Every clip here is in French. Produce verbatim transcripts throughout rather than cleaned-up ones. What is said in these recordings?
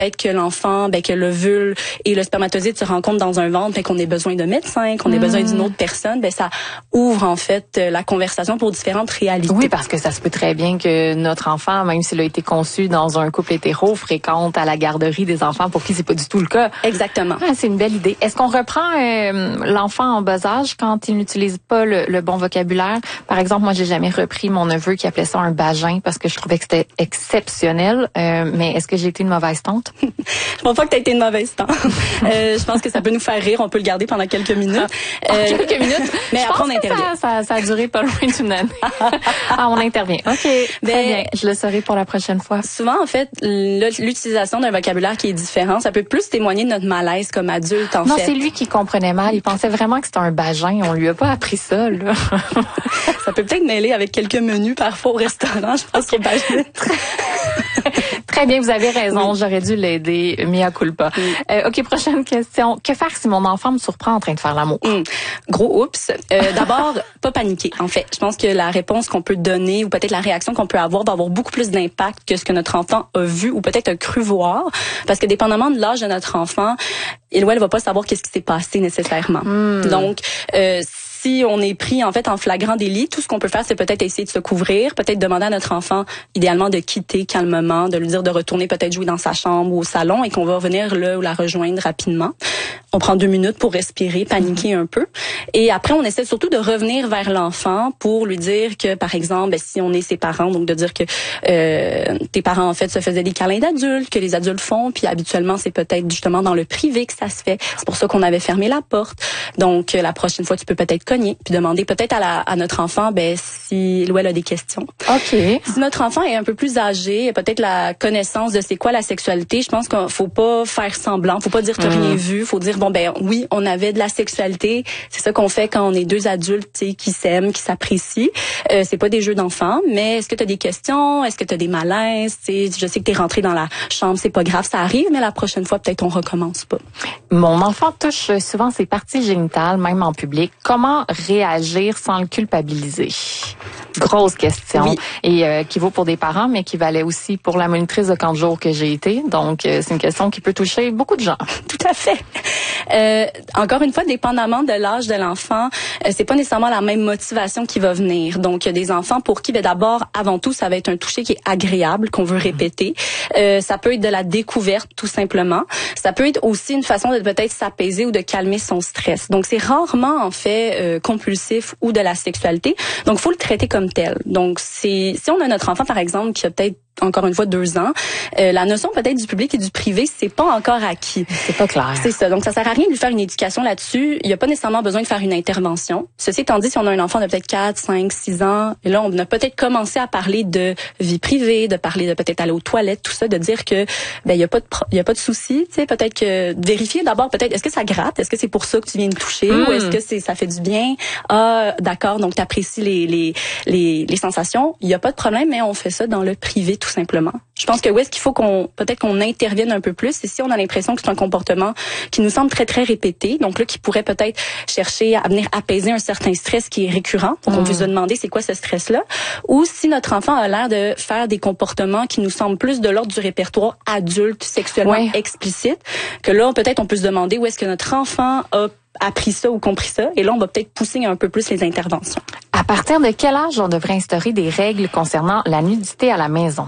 Peut-être que l'enfant, ben que l'ovule et le spermatozoïde se rencontrent dans un ventre, ben qu'on ait besoin de médecin, qu'on ait mmh. besoin d'une autre personne, ben ça ouvre en fait la conversation pour différentes réalités. Oui, parce que ça se peut très bien que notre enfant, même s'il a été conçu dans un couple hétéro, fréquente à la garderie des enfants pour qui c'est pas du tout le cas. Exactement. Ah, c'est une belle idée. Est-ce qu'on reprend euh, l'enfant en bas âge quand il n'utilise pas le, le bon vocabulaire? Par exemple, moi, j'ai jamais repris mon neveu qui appelait ça un bagin parce que je trouvais que c'était exceptionnel. Euh, mais est-ce que j'ai été une mauvaise tante? Je pense pas que tu as été une mauvaise tante. euh, je pense que ça peut nous faire rire. On peut le garder pendant quelques minutes. Euh, quelques minutes. Mais je après, pense on intervient. Ça, ça, ça a duré pas loin d'une année. Ah, on intervient. OK. Très ben, bien. Je le saurai pour la prochaine fois. Souvent, en fait, l'utilisation d'un vocabulaire qui est différent, ça peut plus témoigner de notre malaise comme adulte, en non, fait. Non, c'est lui qui comprenait mal. Il pensait vraiment que c'était un bagin. On lui a pas appris ça, là. Ça peut peut-être mêler avec quelques menus parfois au restaurant. Je pense qu'au bagin. Très bien, vous avez raison. Oui. J'aurais dû l'aider. Mea culpa. Oui. Euh, OK, prochaine question. Que faire si mon enfant me surprend en train de faire l'amour? Mmh. Gros oups. Euh, D'abord, pas paniquer, en fait. Je pense que la réponse qu'on peut donner ou peut-être la réaction qu'on peut avoir va avoir beaucoup plus d'impact que ce que notre enfant a vu ou peut-être a cru voir. Parce que dépendamment de l'âge de notre enfant, il ou elle va pas savoir qu'est-ce qui s'est passé nécessairement. Mmh. Donc, euh, si on est pris en fait en flagrant délit, tout ce qu'on peut faire, c'est peut-être essayer de se couvrir, peut-être demander à notre enfant idéalement de quitter calmement, de lui dire de retourner peut-être jouer dans sa chambre ou au salon et qu'on va venir là ou la rejoindre rapidement. On prend deux minutes pour respirer, paniquer un peu. Et après, on essaie surtout de revenir vers l'enfant pour lui dire que, par exemple, ben, si on est ses parents, donc de dire que euh, tes parents, en fait, se faisaient des câlins d'adultes, que les adultes font, puis habituellement, c'est peut-être justement dans le privé que ça se fait. C'est pour ça qu'on avait fermé la porte. Donc, la prochaine fois, tu peux peut-être cogner, puis demander peut-être à, la, à notre enfant ben, si elle a des questions. OK. Si notre enfant est un peu plus âgé, peut-être la connaissance de c'est quoi la sexualité, je pense qu'il faut pas faire semblant, faut pas dire t'as mmh. rien vu, faut dire bon ben oui, on avait de la sexualité, c'est ça qu'on fait quand on est deux adultes qui s'aiment, qui s'apprécient. Euh, c'est pas des jeux d'enfants, mais est-ce que tu as des questions, est-ce que tu as des malaises, t'sais, je sais que tu es rentré dans la chambre, c'est pas grave, ça arrive, mais la prochaine fois peut-être on recommence pas. Mon enfant touche souvent ses parties génitales, même en public. Comment réagir sans le culpabiliser? Grosse question. Oui. Et euh, qui vaut pour des parents, mais qui valait aussi pour la monitrice de camp de jour que j'ai été. Donc, euh, c'est une question qui peut toucher beaucoup de gens. Tout à fait. Euh, encore une fois, dépendamment de l'âge de l'enfant, euh, c'est pas nécessairement la même motivation qui va venir. Donc, il y a des enfants pour qui, ben, d'abord, avant tout, ça va être un toucher qui est agréable, qu'on veut répéter. Euh, ça peut être de la découverte, tout simplement. Ça peut être aussi une façon de peut-être s'apaiser ou de calmer son stress. Donc, c'est rarement, en fait, euh, compulsif ou de la sexualité. Donc, faut le traiter comme tel. Donc, c'est si on a notre enfant, par exemple, qui a peut-être encore une fois deux ans, euh, la notion peut-être du public et du privé, c'est pas encore acquis. C'est pas clair. C'est ça. Donc, ça sert à rien de lui faire une éducation là-dessus. Il n'y a pas nécessairement besoin de faire une intervention. Ceci étant dit, si on a un enfant de peut-être quatre, cinq, six ans, et là, on a peut-être commencé à parler de vie privée, de parler de peut-être aller aux toilettes, tout ça, de dire que ben il y a pas de il y a pas de souci, tu sais, peut-être que vérifier d'abord peut-être est-ce que ça gratte, est-ce que c'est pour ça que tu viens me toucher mmh. ou est-ce que c'est ça fait du bien. Ah, d'accord, donc tu apprécies les les les les sensations, il y a pas de problème, mais on fait ça dans le privé tout simplement. Je pense que où est-ce qu'il faut qu'on peut-être qu'on intervienne un peu plus, c'est si on a l'impression que c'est un comportement qui nous semble très très répété, donc là qui pourrait peut-être chercher à venir apaiser un certain stress qui est récurrent, pour mmh. qu'on puisse se demander c'est quoi ce stress-là, ou si notre enfant a l'air de faire des comportements qui nous semblent plus de l'ordre du répertoire adulte sexuellement ouais. explicite, que là peut-être on peut se demander où est-ce que notre enfant a appris ça ou compris ça, et là on va peut-être pousser un peu plus les interventions. À partir de quel âge on devrait instaurer des règles concernant la nudité à la maison?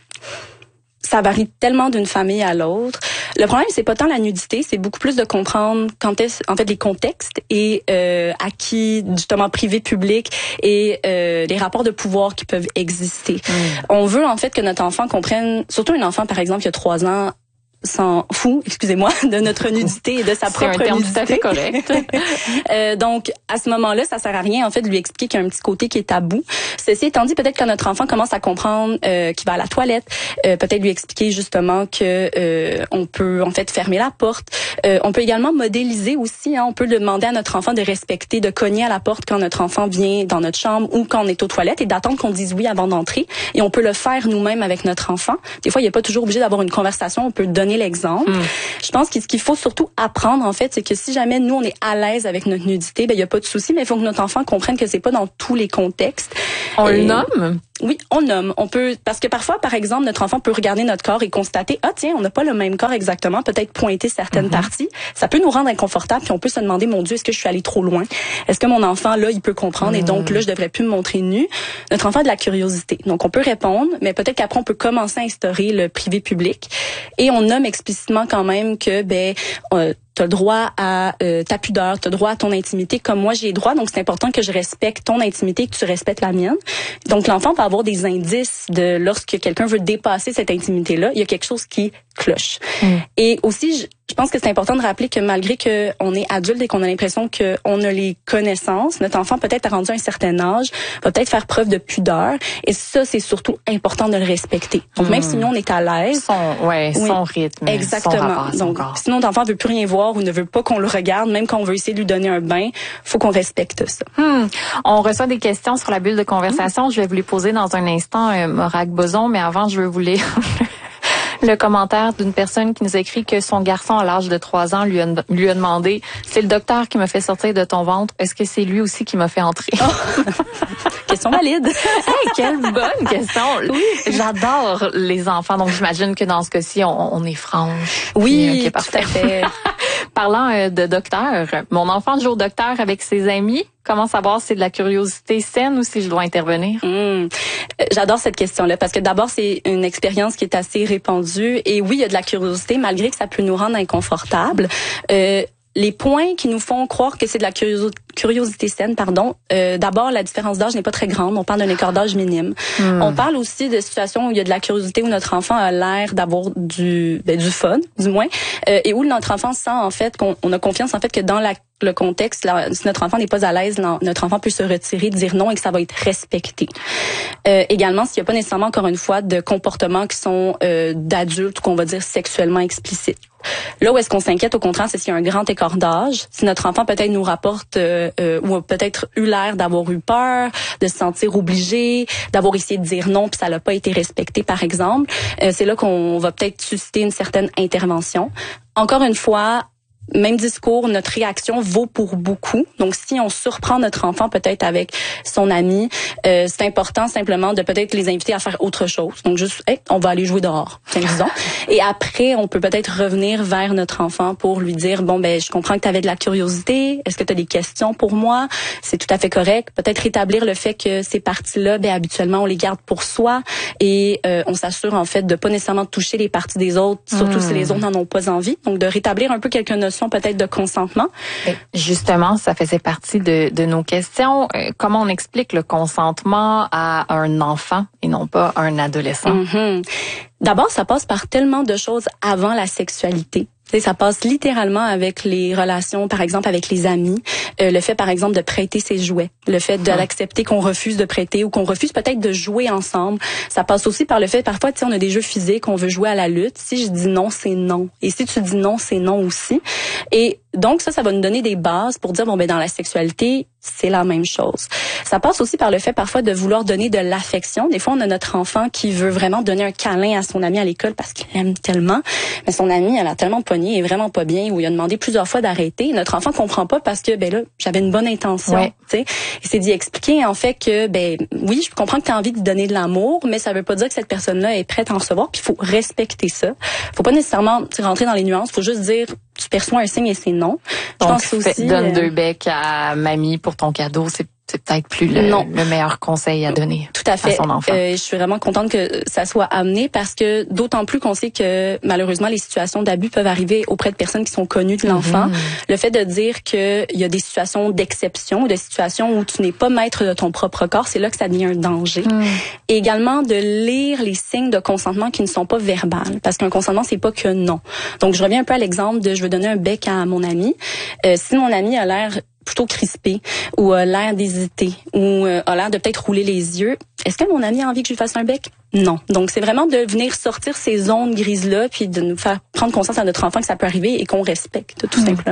Ça varie tellement d'une famille à l'autre. Le problème, c'est pas tant la nudité, c'est beaucoup plus de comprendre quand est en fait les contextes et euh, à qui justement privé, public et euh, les rapports de pouvoir qui peuvent exister. Mmh. On veut en fait que notre enfant comprenne, surtout un enfant par exemple qui a trois ans, s'en fout, excusez-moi, de notre nudité et de sa propre nudité. C'est un terme tout à fait correct. euh, donc, à ce moment-là, ça sert à rien, en fait, de lui expliquer qu'il y a un petit côté qui est tabou. Ceci étant dit, peut-être quand notre enfant commence à comprendre euh, qu'il va à la toilette, euh, peut-être lui expliquer justement que euh, on peut, en fait, fermer la porte. Euh, on peut également modéliser aussi, hein, on peut demander à notre enfant de respecter, de cogner à la porte quand notre enfant vient dans notre chambre ou quand on est aux toilettes et d'attendre qu'on dise oui avant d'entrer. Et on peut le faire nous-mêmes avec notre enfant. Des fois, il n'est pas toujours obligé d'avoir une conversation, on peut donner l'exemple. Mmh. Je pense que ce qu'il faut surtout apprendre, en fait, c'est que si jamais nous, on est à l'aise avec notre nudité, ben il n'y a pas de souci, mais il faut que notre enfant comprenne que c'est pas dans tous les contextes. On Et le nomme? oui, on nomme. On peut, parce que parfois, par exemple, notre enfant peut regarder notre corps et constater, ah tiens, on n'a pas le même corps exactement, peut-être pointer certaines mm-hmm. parties. Ça peut nous rendre inconfortables, puis on peut se demander, mon Dieu, est-ce que je suis allée trop loin? Est-ce que mon enfant, là, il peut comprendre, mm. et donc là, je devrais plus me montrer nu? Notre enfant a de la curiosité. Donc, on peut répondre, mais peut-être qu'après, on peut commencer à instaurer le privé-public. Et on nomme explicitement quand même que, ben, euh, tu as le droit à euh, ta pudeur, tu as le droit à ton intimité comme moi j'ai droit, donc c'est important que je respecte ton intimité et que tu respectes la mienne. Donc l'enfant peut avoir des indices de lorsque quelqu'un veut dépasser cette intimité-là, il y a quelque chose qui cloche. Mm. Et aussi, je, je pense que c'est important de rappeler que malgré que on est adulte et qu'on a l'impression qu'on a les connaissances, notre enfant peut-être rendu à un certain âge, va peut-être faire preuve de pudeur, et ça, c'est surtout important de le respecter. Donc mm. même si nous, on est à l'aise... Son, ouais, oui, son rythme, exactement. Son rapport, son donc, corps. Sinon, notre enfant veut plus rien voir ou ne veut pas qu'on le regarde, même quand on veut essayer de lui donner un bain, faut qu'on respecte ça. Hmm. On reçoit des questions sur la bulle de conversation. Hmm. Je vais vous les poser dans un instant, euh, Morag Boson, mais avant, je veux vous lire le commentaire d'une personne qui nous écrit que son garçon, à l'âge de trois ans, lui a, lui a demandé « C'est le docteur qui m'a fait sortir de ton ventre. Est-ce que c'est lui aussi qui m'a fait entrer? Oh. » Question valide. Hey, quelle bonne question. Oui. J'adore les enfants, donc j'imagine que dans ce cas-ci, on, on est franche. Oui, puis, tout à fait. Parlant euh, de docteur, mon enfant joue au docteur avec ses amis. Comment savoir si c'est de la curiosité saine ou si je dois intervenir? Mmh. J'adore cette question-là parce que d'abord, c'est une expérience qui est assez répandue. Et oui, il y a de la curiosité, malgré que ça peut nous rendre inconfortables. Euh, les points qui nous font croire que c'est de la curiosité curiosité saine, pardon. Euh, d'abord, la différence d'âge n'est pas très grande. On parle d'un écart d'âge minime. Mm. On parle aussi de situations où il y a de la curiosité, où notre enfant a l'air d'avoir du ben, du fun, du moins, euh, et où notre enfant sent en fait qu'on on a confiance en fait que dans la le contexte, là, si notre enfant n'est pas à l'aise, notre enfant peut se retirer, dire non et que ça va être respecté. Euh, également, s'il n'y a pas nécessairement, encore une fois, de comportements qui sont euh, d'adultes ou qu'on va dire sexuellement explicites. Là où est-ce qu'on s'inquiète, au contraire, c'est s'il y a un grand écart d'âge, si notre enfant peut-être nous rapporte euh, euh, ou a peut-être eu l'air d'avoir eu peur, de se sentir obligé, d'avoir essayé de dire non puis ça n'a pas été respecté, par exemple, euh, c'est là qu'on va peut-être susciter une certaine intervention. Encore une fois, même discours, notre réaction vaut pour beaucoup. Donc, si on surprend notre enfant peut-être avec son ami, euh, c'est important simplement de peut-être les inviter à faire autre chose. Donc, juste, hey, on va aller jouer dehors, disons. Et après, on peut peut-être revenir vers notre enfant pour lui dire, bon, ben, je comprends que tu avais de la curiosité. Est-ce que tu as des questions pour moi? C'est tout à fait correct. Peut-être rétablir le fait que ces parties-là, ben, habituellement, on les garde pour soi et euh, on s'assure, en fait, de pas nécessairement toucher les parties des autres, surtout mmh. si les autres n'en ont pas envie. Donc, de rétablir un peu quelques notions peut-être de consentement. Justement, ça faisait partie de, de nos questions. Comment on explique le consentement à un enfant et non pas à un adolescent? Mm-hmm. D'abord, ça passe par tellement de choses avant la sexualité. T'sais, ça passe littéralement avec les relations, par exemple, avec les amis. Euh, le fait, par exemple, de prêter ses jouets. Le fait d'accepter qu'on refuse de prêter ou qu'on refuse peut-être de jouer ensemble. Ça passe aussi par le fait, parfois, tu sais, on a des jeux physiques, on veut jouer à la lutte. Si je dis non, c'est non. Et si tu dis non, c'est non aussi. Et donc, ça, ça va nous donner des bases pour dire, bon, ben, dans la sexualité, c'est la même chose. Ça passe aussi par le fait, parfois, de vouloir donner de l'affection. Des fois, on a notre enfant qui veut vraiment donner un câlin à son ami à l'école parce qu'il l'aime tellement. Mais son ami, elle a tellement pogné, est vraiment pas bien, ou il a demandé plusieurs fois d'arrêter. Notre enfant comprend pas parce que, ben là, j'avais une bonne intention, ouais. tu sais. Il s'est dit expliquer, en fait, que, ben, oui, je comprends que tu as envie de donner de l'amour, mais ça veut pas dire que cette personne-là est prête à en recevoir, puis il faut respecter ça. Faut pas nécessairement rentrer dans les nuances, faut juste dire, tu perçois un signe et c'est non. Je Donc, pense aussi, donne euh, deux becs à mamie pour ton cadeau, c'est c'est peut-être plus le, le meilleur conseil à donner. Tout à fait. À son enfant. Euh, je suis vraiment contente que ça soit amené parce que d'autant plus qu'on sait que malheureusement les situations d'abus peuvent arriver auprès de personnes qui sont connues de l'enfant. Mm-hmm. Le fait de dire que il y a des situations d'exception, des situations où tu n'es pas maître de ton propre corps, c'est là que ça devient un danger. Mm. Et également de lire les signes de consentement qui ne sont pas verbales, parce qu'un consentement c'est pas que non. Donc je reviens un peu à l'exemple de je veux donner un bec à mon ami. Euh, si mon ami a l'air plutôt crispé ou a l'air d'hésiter ou euh, a l'air de peut-être rouler les yeux, est-ce que mon ami a envie que je lui fasse un bec? Non. Donc, c'est vraiment de venir sortir ces zones grises-là puis de nous faire prendre conscience à notre enfant que ça peut arriver et qu'on respecte, tout mmh. simplement.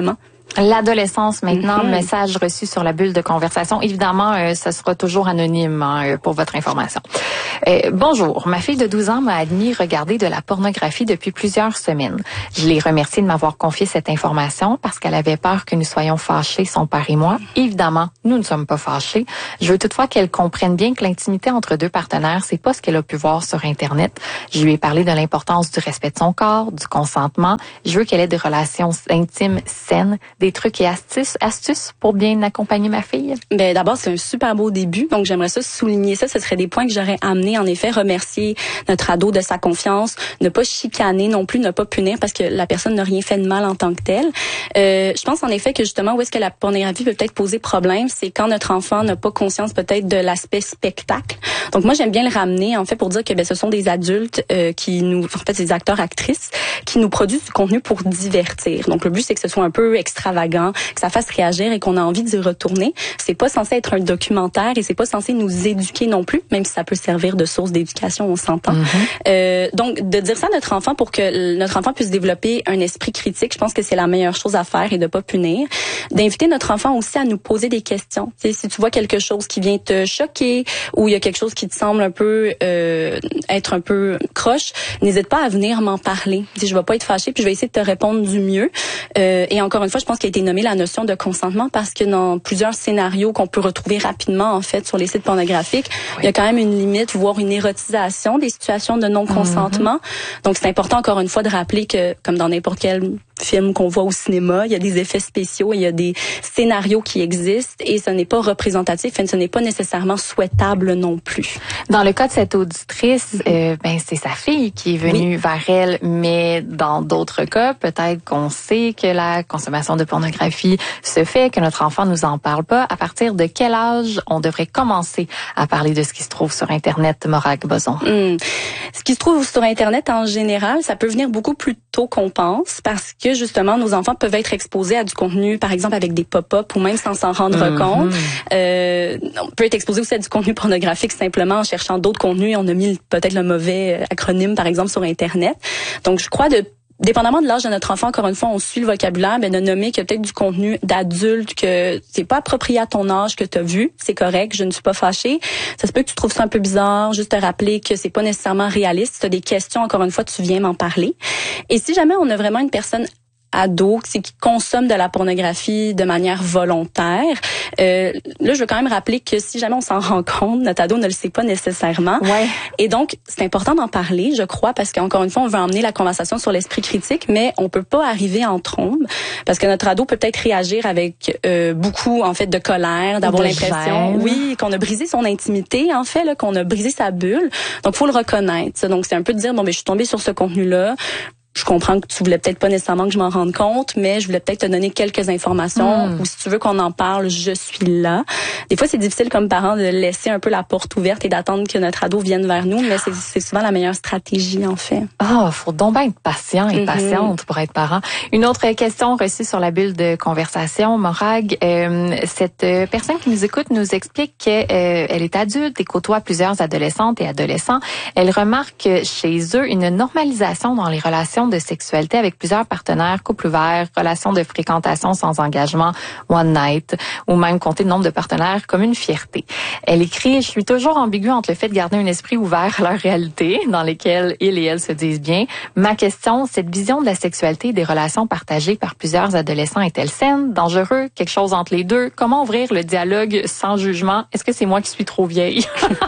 L'adolescence maintenant, Mm-hmm. message reçu sur la bulle de conversation. Évidemment, euh, ça sera toujours anonyme hein, pour votre information. Euh, bonjour, ma fille de douze ans m'a admis regarder de la pornographie depuis plusieurs semaines. Je l'ai remerciée de m'avoir confié cette information parce qu'elle avait peur que nous soyons fâchés, son père et moi. Évidemment, nous ne sommes pas fâchés. Je veux toutefois qu'elle comprenne bien que l'intimité entre deux partenaires, c'est pas ce qu'elle a pu voir sur Internet. Je lui ai parlé de l'importance du respect de son corps, du consentement. Je veux qu'elle ait des relations intimes saines, des trucs et astuces, astuces pour bien accompagner ma fille. Ben d'abord, c'est un super beau début, donc j'aimerais ça souligner ça. Ce serait des points que j'aurais amené, en effet, remercier notre ado de sa confiance, ne pas chicaner non plus, ne pas punir parce que la personne n'a rien fait de mal en tant que telle. Euh, je pense en effet que justement, où est-ce que la pornographie peut peut-être poser problème, c'est quand notre enfant n'a pas conscience peut-être de l'aspect spectacle. Donc moi, j'aime bien le ramener, en fait, pour dire que ben ce sont des adultes euh, qui nous, en fait, des acteurs, actrices, qui nous produisent du contenu pour divertir. Donc le but, c'est que ce soit un peu extravagant, que ça fasse réagir et qu'on a envie d'y retourner. C'est pas censé être un documentaire et c'est pas censé nous éduquer non plus, même si ça peut servir de source d'éducation, on s'entend. Mm-hmm. Euh, donc de dire ça à notre enfant pour que notre enfant puisse développer un esprit critique, je pense que c'est la meilleure chose à faire et de pas punir. D'inviter notre enfant aussi à nous poser des questions. T'sais, si tu vois quelque chose qui vient te choquer ou il y a quelque chose qui te semble un peu euh, être un peu croche, n'hésite pas à venir m'en parler. T'sais, je vais pas être fâchée puis je vais essayer de te répondre du mieux. Euh, et encore une fois, je pense qu'il a été nommé la notion de consentement parce que dans plusieurs scénarios qu'on peut retrouver rapidement en fait sur les sites pornographiques, oui. il y a quand même une limite, voire une érotisation des situations de non-consentement. Mm-hmm. Donc c'est important encore une fois de rappeler que comme dans n'importe quel film qu'on voit au cinéma, il y a des effets spéciaux, il y a des scénarios qui existent et ce n'est pas représentatif et ce n'est pas nécessairement souhaitable non plus. Dans le cas de cette auditrice, mm-hmm. euh, ben c'est sa fille qui est venue oui. vers elle, mais dans d'autres cas, peut-être qu'on sait que la consommation de pornographie se fait, que notre enfant nous en parle pas. À partir de quel âge on devrait commencer à parler de ce qui se trouve sur Internet, Morag Boson? Mm. Ce qui se trouve sur Internet en général, ça peut venir beaucoup plus tôt qu'on pense parce que justement, nos enfants peuvent être exposés à du contenu, par exemple avec des pop-up ou même sans s'en rendre mm-hmm. compte. Euh, on peut être exposé aussi à du contenu pornographique simplement en cherchant d'autres contenus. On a mis peut-être le mauvais acronyme, par exemple, sur Internet. Donc, je crois de dépendamment de l'âge de notre enfant, encore une fois, on suit le vocabulaire, mais de nommer qu'il y a peut-être du contenu d'adulte que c'est pas approprié à ton âge que tu as vu, c'est correct, je ne suis pas fâchée. Ça se peut que tu trouves ça un peu bizarre, juste te rappeler que c'est pas nécessairement réaliste. Si tu as des questions, encore une fois, tu viens m'en parler. Et si jamais on a vraiment une personne ado, c'est qui consomme de la pornographie de manière volontaire. Euh, là, je veux quand même rappeler que si jamais on s'en rend compte, notre ado ne le sait pas nécessairement. Ouais. Et donc, c'est important d'en parler, je crois, parce qu'encore une fois, on veut emmener la conversation sur l'esprit critique, mais on peut pas arriver en trombe, parce que notre ado peut peut-être réagir avec euh, beaucoup, en fait, de colère, d'avoir de l'impression, gêne. oui, qu'on a brisé son intimité, en fait, là, qu'on a brisé sa bulle. Donc, faut le reconnaître. Ça. Donc, c'est un peu de dire, bon, ben, je suis tombée sur ce contenu-là. Je comprends que tu voulais peut-être pas nécessairement que je m'en rende compte, mais je voulais peut-être te donner quelques informations mmh. ou si tu veux qu'on en parle, je suis là. Des fois, c'est difficile comme parent de laisser un peu la porte ouverte et d'attendre que notre ado vienne vers nous, mais c'est, c'est souvent la meilleure stratégie, en fait. Ah, oh, faut donc bien être patient et mmh. patiente pour être parent. Une autre question reçue sur la bulle de conversation, Morag. Euh, cette personne qui nous écoute nous explique qu'elle euh, est adulte et côtoie plusieurs adolescentes et adolescents. Elle remarque chez eux une normalisation dans les relations de sexualité avec plusieurs partenaires, couple ouvert, relations de fréquentation sans engagement, one night, ou même compter le nombre de partenaires comme une fierté. Elle écrit « Je suis toujours ambiguë entre le fait de garder un esprit ouvert à leur réalité, dans lesquelles ils et elles se disent bien. Ma question, cette vision de la sexualité et des relations partagées par plusieurs adolescents est-elle saine, dangereux, quelque chose entre les deux? Comment ouvrir le dialogue sans jugement? Est-ce que c'est moi qui suis trop vieille? »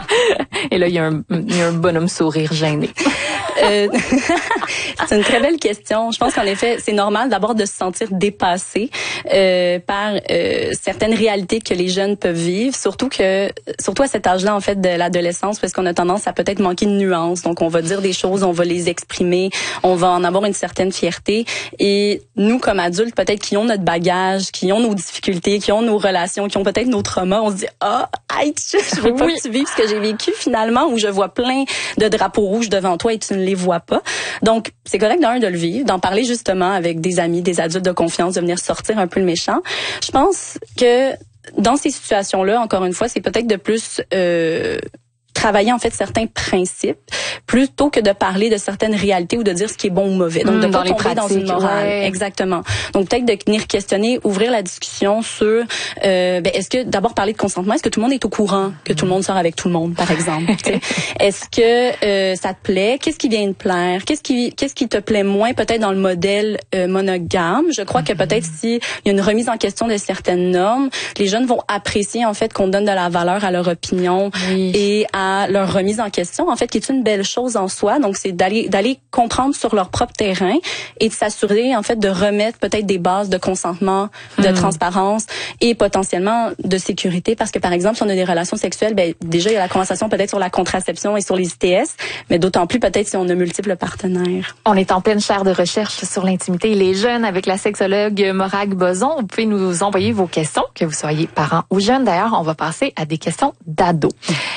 Et là, il y a un, il y a un bonhomme sourire gêné. Euh, c'est une très belle question. Je pense qu'en effet, c'est normal d'abord de se sentir dépassé euh, par euh, certaines réalités que les jeunes peuvent vivre, surtout que surtout à cet âge-là en fait de l'adolescence, parce qu'on a tendance à peut-être manquer de nuances. Donc on va dire des choses, on va les exprimer, on va en avoir une certaine fierté. Et nous comme adultes, peut-être qui ont notre bagage, qui ont nos difficultés, qui ont nos relations, qui ont peut-être nos traumas, on se dit ah, oh, je veux pas oui. que tu vives ce que j'ai vécu finalement, où je vois plein de drapeaux rouges devant toi et tu ne les vois pas. Donc c'est correct d'un de le vivre, d'en parler justement avec des amis, des adultes de confiance, de venir sortir un peu le méchant. Je pense que dans ces situations-là, encore une fois, c'est peut-être de plus euh, travailler en fait certains principes plutôt que de parler de certaines réalités ou de dire ce qui est bon ou mauvais. Donc, mmh, de pas tomber pratiques, dans une morale. Ouais. Exactement. Donc, peut-être de venir questionner, ouvrir la discussion sur, euh, ben, est-ce que, d'abord parler de consentement, est-ce que tout le monde est au courant que tout le monde sort avec tout le monde, par exemple? Est-ce que euh, ça te plaît? Qu'est-ce qui vient de plaire? Qu'est-ce qui, qu'est-ce qui te plaît moins, peut-être dans le modèle euh, monogame? Je crois que peut-être s'il y a une remise en question de certaines normes, les jeunes vont apprécier, en fait, qu'on donne de la valeur à leur opinion oui. et à leur remise en question, en fait, qui est une belle chose en soi. Donc, c'est d'aller d'aller comprendre sur leur propre terrain et de s'assurer, en fait, de remettre peut-être des bases de consentement, de hmm. transparence et potentiellement de sécurité. Parce que, par exemple, si on a des relations sexuelles, ben déjà, il y a la conversation peut-être sur la contraception et sur les I T S, mais d'autant plus peut-être si on a multiples partenaires. On est en pleine chaire de recherche sur l'intimité et les jeunes avec la sexologue Morag Boson. Vous pouvez nous envoyer vos questions, que vous soyez parents ou jeunes. D'ailleurs, on va passer à des questions d'ados.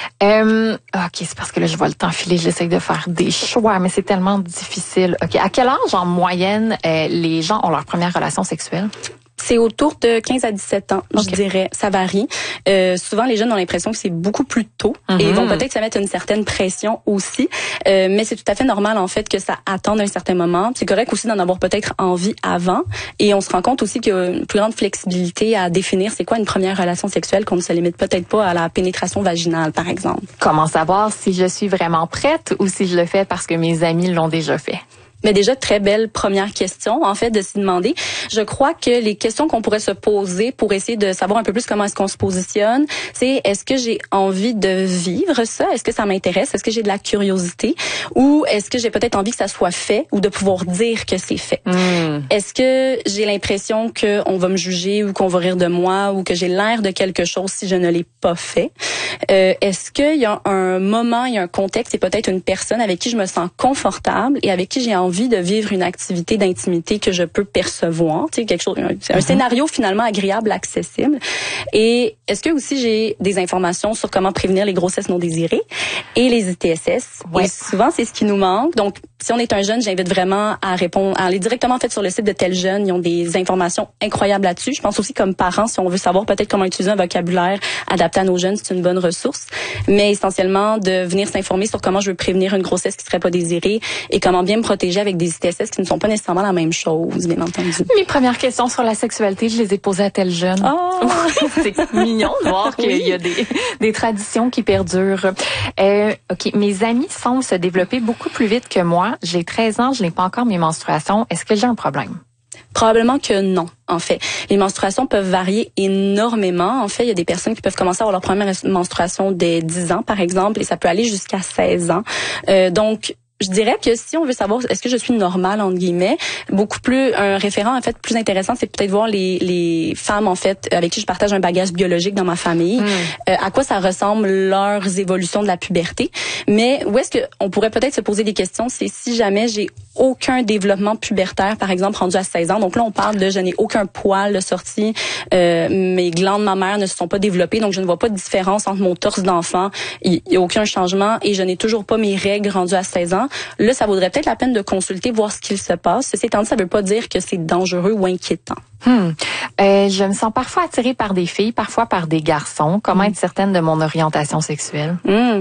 Euh, OK, c'est parce que là, je vois le temps filer, j'essaie de faire des choix, mais c'est tellement difficile. OK, à quel âge, en moyenne, euh, les gens ont leur première relation sexuelle? C'est autour de quinze à dix-sept ans, okay. je dirais. Ça varie. Euh, souvent, les jeunes ont l'impression que c'est beaucoup plus tôt mm-hmm. et ils vont peut-être se mettre une certaine pression aussi. Euh, mais c'est tout à fait normal, en fait, que ça attende un certain moment. C'est correct aussi d'en avoir peut-être envie avant. Et on se rend compte aussi qu'il y a une plus grande flexibilité à définir c'est quoi une première relation sexuelle, qu'on ne se limite peut-être pas à la pénétration vaginale, par exemple. Comment savoir si je suis vraiment prête ou si je le fais parce que mes amis l'ont déjà fait? Mais déjà, très belle première question, en fait, de s'y demander. Je crois que les questions qu'on pourrait se poser pour essayer de savoir un peu plus comment est-ce qu'on se positionne, c'est est-ce que j'ai envie de vivre ça? Est-ce que ça m'intéresse? Est-ce que j'ai de la curiosité? Ou est-ce que j'ai peut-être envie que ça soit fait ou de pouvoir dire que c'est fait? Mm. Est-ce que j'ai l'impression qu'on va me juger ou qu'on va rire de moi ou que j'ai l'air de quelque chose si je ne l'ai pas fait? Euh, est-ce qu'il y a un moment, il y a un contexte et peut-être une personne avec qui je me sens confortable et avec qui j'ai envie de vivre une activité d'intimité que je peux percevoir, tu sais, quelque chose, un, un mm-hmm. scénario finalement agréable, accessible. Et est-ce que aussi j'ai des informations sur comment prévenir les grossesses non désirées et les I T S S? Ouais. Et souvent, c'est ce qui nous manque. Donc, si on est un jeune, j'invite vraiment à répondre, à aller directement en fait sur le site de Tel Jeune. Ils ont des informations incroyables là-dessus. Je pense aussi comme parents, si on veut savoir peut-être comment utiliser un vocabulaire adapté à nos jeunes, c'est une bonne ressource. Mais essentiellement, de venir s'informer sur comment je veux prévenir une grossesse qui serait pas désirée et comment bien me protéger avec des I T S S qui ne sont pas nécessairement la même chose, bien entendu. Mes premières questions sur la sexualité, je les ai posées à Tel Jeune. Oh! C'est mignon de voir qu'il oui. y a des, des traditions qui perdurent. Euh, OK, mes amis semblent se développer beaucoup plus vite que moi. J'ai treize ans, je n'ai pas encore mes menstruations. Est-ce que j'ai un problème? Probablement que non, en fait. Les menstruations peuvent varier énormément. En fait, il y a des personnes qui peuvent commencer à avoir leur première menstruation dès dix ans, par exemple, et ça peut aller jusqu'à seize ans. Euh, donc, je dirais que si on veut savoir est-ce que je suis normale entre guillemets, beaucoup plus un référent en fait plus intéressant, c'est peut-être voir les les femmes en fait avec qui je partage un bagage biologique dans ma famille, mm. euh, à quoi ça ressemble leurs évolutions de la puberté. Mais où est-ce que on pourrait peut-être se poser des questions, c'est si jamais j'ai aucun développement pubertaire, par exemple rendu à seize ans. Donc là, on parle de je n'ai aucun poil de sortie, euh, mes glandes mammaires ne se sont pas développées, donc je ne vois pas de différence entre mon torse d'enfant, il n'y a aucun changement et je n'ai toujours pas mes règles rendues à seize ans. Là, ça vaudrait peut-être la peine de consulter, voir ce qu'il se passe. Ceci étant dit, ça ne veut pas dire que c'est dangereux ou inquiétant. Hmm. Euh, je me sens parfois attirée par des filles, parfois par des garçons. Comment hmm. être certaine de mon orientation sexuelle? Hmm.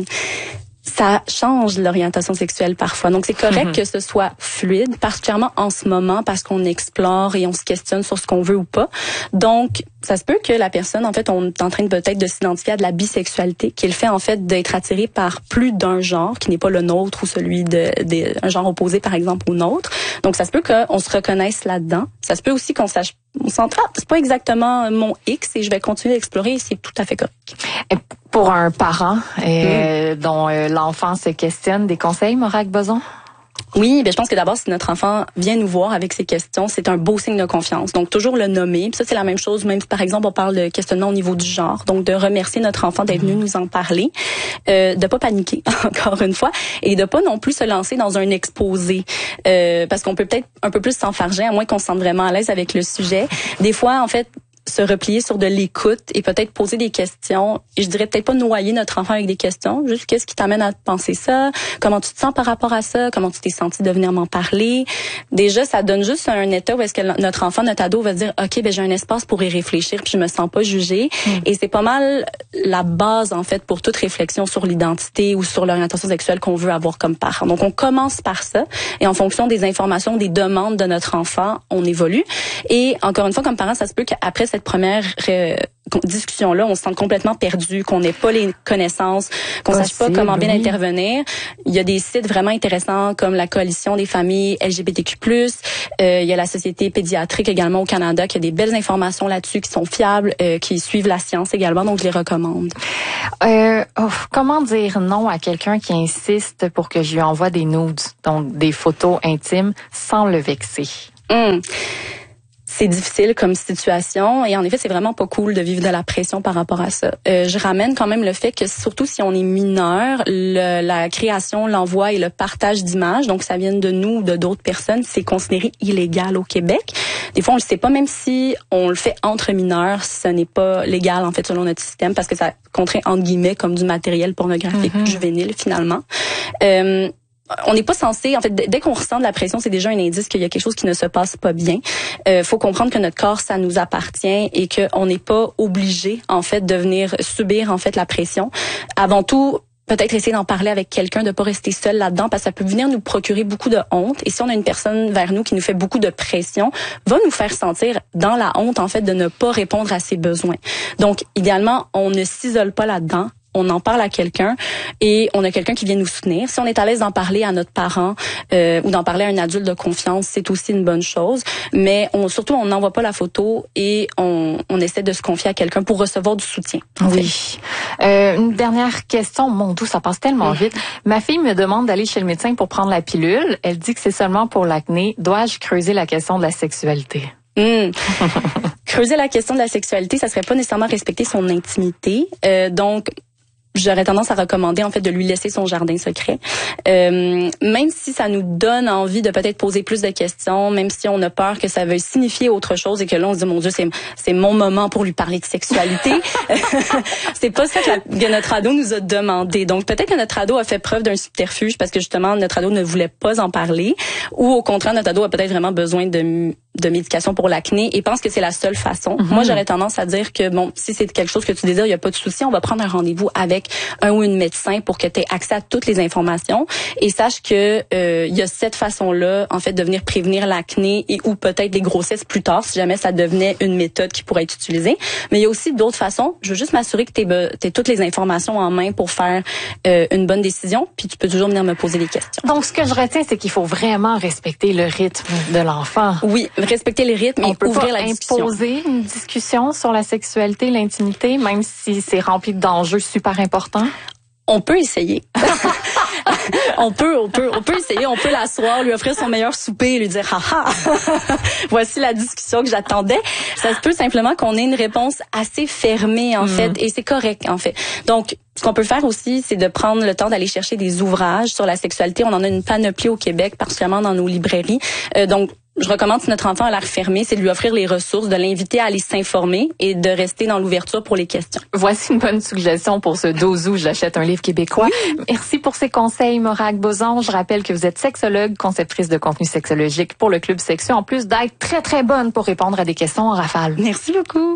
Ça change l'orientation sexuelle parfois. Donc, c'est correct mm-hmm. que ce soit fluide, particulièrement en ce moment, parce qu'on explore et on se questionne sur ce qu'on veut ou pas. Donc, ça se peut que la personne, en fait, on est en train de peut-être de s'identifier à de la bisexualité, qui est le fait, en fait, d'être attiré par plus d'un genre, qui n'est pas le nôtre ou celui de, de un genre opposé, par exemple, au nôtre. Donc, ça se peut qu'on se reconnaisse là-dedans. Ça se peut aussi qu'on sache, on s'entend, c'est pas exactement mon X et je vais continuer d'explorer et c'est tout à fait correct. Et pour un parent euh, mmh. dont euh, l'enfant se questionne, des conseils, Morag Boson? Oui, ben je pense que d'abord, si notre enfant vient nous voir avec ses questions, c'est un beau signe de confiance. Donc, toujours le nommer. Puis ça, c'est la même chose, même si, par exemple, on parle de questionnement au niveau du genre. Donc, de remercier notre enfant d'être venu nous en parler. Euh, de pas paniquer, encore une fois. Et de pas non plus se lancer dans un exposé. Euh, parce qu'on peut peut-être un peu plus s'enfarger, à moins qu'on se sente vraiment à l'aise avec le sujet. Des fois, en fait, se replier sur de l'écoute et peut-être poser des questions. Et je dirais peut-être pas noyer notre enfant avec des questions, juste qu'est-ce qui t'amène à penser ça, comment tu te sens par rapport à ça, comment tu t'es senti de venir m'en parler. Déjà, ça donne juste un état où est-ce que notre enfant, notre ado va dire, OK, ben j'ai un espace pour y réfléchir puis je me sens pas jugée. Mm. Et c'est pas mal la base, en fait, pour toute réflexion sur l'identité ou sur l'orientation sexuelle qu'on veut avoir comme parent. Donc, on commence par ça et en fonction des informations, des demandes de notre enfant, on évolue. Et encore une fois, comme parent, ça se peut qu'après cette première euh, discussion-là, on se sente complètement perdu, qu'on n'ait pas les connaissances, qu'on Possible, sache pas comment bien oui. intervenir. Il y a des sites vraiment intéressants comme la Coalition des familles L G B T Q plus, euh, il y a la Société pédiatrique également au Canada qui a des belles informations là-dessus, qui sont fiables, euh, qui suivent la science également, donc je les recommande. Euh, oh, comment dire non à quelqu'un qui insiste pour que je lui envoie des nudes, donc des photos intimes, sans le vexer? Hum. C'est difficile comme situation et en effet, c'est vraiment pas cool de vivre de la pression par rapport à ça. Euh, je ramène quand même le fait que surtout si on est mineur, le, la création, l'envoi et le partage d'images, donc ça vient de nous ou de d'autres personnes, c'est considéré illégal au Québec. Des fois, on le sait pas, même si on le fait entre mineurs, ce n'est pas légal en fait selon notre système parce que ça contraint entre guillemets comme du matériel pornographique mm-hmm. juvénile finalement. Euh, On n'est pas censé, en fait, dès qu'on ressent de la pression, c'est déjà un indice qu'il y a quelque chose qui ne se passe pas bien. Euh, faut comprendre que notre corps, ça nous appartient et qu'on n'est pas obligé, en fait, de venir subir, en fait, la pression. Avant tout, peut-être essayer d'en parler avec quelqu'un, de pas rester seul là-dedans, parce que ça peut venir nous procurer beaucoup de honte. Et si on a une personne vers nous qui nous fait beaucoup de pression, va nous faire sentir dans la honte, en fait, de ne pas répondre à ses besoins. Donc, idéalement, on ne s'isole pas là-dedans. On en parle à quelqu'un et on a quelqu'un qui vient nous soutenir. Si on est à l'aise d'en parler à notre parent euh, ou d'en parler à un adulte de confiance, c'est aussi une bonne chose. Mais on, surtout, on n'envoie pas la photo et on, on essaie de se confier à quelqu'un pour recevoir du soutien. Oui. Euh, une dernière question. Mon Dieu, ça passe tellement vite. Ma fille me demande d'aller chez le médecin pour prendre la pilule. Elle dit que c'est seulement pour l'acné. Dois-je creuser la question de la sexualité? Mmh. Creuser la question de la sexualité, ça serait pas nécessairement respecter son intimité. Euh, donc, j'aurais tendance à recommander en fait de lui laisser son jardin secret. Euh, même si ça nous donne envie de peut-être poser plus de questions, même si on a peur que ça veuille signifier autre chose et que là on se dit mon Dieu c'est c'est mon moment pour lui parler de sexualité. C'est pas ça que, la, que notre ado nous a demandé. Donc peut-être que notre ado a fait preuve d'un subterfuge parce que justement notre ado ne voulait pas en parler, ou au contraire notre ado a peut-être vraiment besoin de de médication pour l'acné et pense que c'est la seule façon. Mm-hmm. Moi, j'aurais tendance à dire que bon, si c'est quelque chose que tu désires, il y a pas de souci, on va prendre un rendez-vous avec un ou une médecin pour que tu aies accès à toutes les informations et sache que euh, il y a cette façon-là en fait de venir prévenir l'acné et ou peut-être les grossesses plus tard si jamais ça devenait une méthode qui pourrait être utilisée. Mais il y a aussi d'autres façons. Je veux juste m'assurer que tu aies toutes les informations en main pour faire euh, une bonne décision, puis tu peux toujours venir me poser des questions. Donc ce que je retiens, c'est qu'il faut vraiment respecter le rythme de l'enfant. Oui, respecter les rythmes et ouvrir la discussion. On peut imposer une discussion sur la sexualité, l'intimité, même si c'est rempli d'enjeux super importants? On peut essayer. on peut, on peut, on peut essayer. On peut l'asseoir, lui offrir son meilleur souper et lui dire, haha, voici la discussion que j'attendais. Ça se peut simplement qu'on ait une réponse assez fermée, en mm. fait, et c'est correct, en fait. Donc, ce qu'on peut faire aussi, c'est de prendre le temps d'aller chercher des ouvrages sur la sexualité. On en a une panoplie au Québec, particulièrement dans nos librairies. Euh, donc, je recommande, si notre enfant a l'air fermé, c'est de lui offrir les ressources, de l'inviter à aller s'informer et de rester dans l'ouverture pour les questions. Voici une bonne suggestion pour ce douze août. J'achète un livre québécois. Oui. Merci pour ces conseils, Morag Bozon. Je rappelle que vous êtes sexologue, conceptrice de contenu sexologique pour le Club Sexu, en plus d'être très, très bonne pour répondre à des questions en rafale. Merci beaucoup.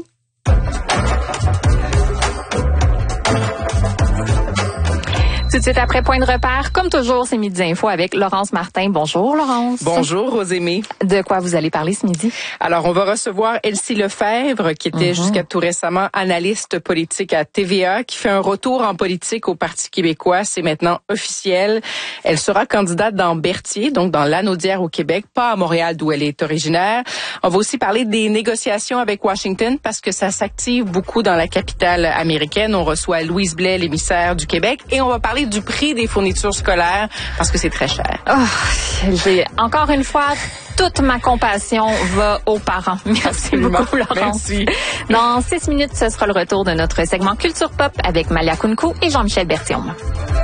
Tout de suite après Point de repère, comme toujours, c'est Midi Info avec Laurence Martin. Bonjour, Laurence. Bonjour, Rosémie. De quoi vous allez parler ce midi? Alors, on va recevoir Elsie Lefebvre, qui était mm-hmm. jusqu'à tout récemment analyste politique à T V A, qui fait un retour en politique au Parti québécois. C'est maintenant officiel. Elle sera candidate dans Berthier, donc dans Lanaudière au Québec, pas à Montréal d'où elle est originaire. On va aussi parler des négociations avec Washington parce que ça s'active beaucoup dans la capitale américaine. On reçoit Louise Blais, l'émissaire du Québec, et on va parler du prix des fournitures scolaires parce que c'est très cher. Oh, j'ai encore une fois toute ma compassion va aux parents. Merci Absolument. beaucoup, Laurence. Merci. Dans six minutes, ce sera le retour de notre segment Culture Pop avec Malia Kunku et Jean-Michel Berthiaume.